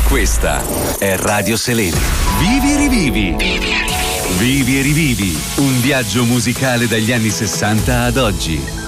Questa è Radio Selene. Vivi e rivivi. Vivi e rivivi. Un viaggio musicale dagli anni 60 ad oggi.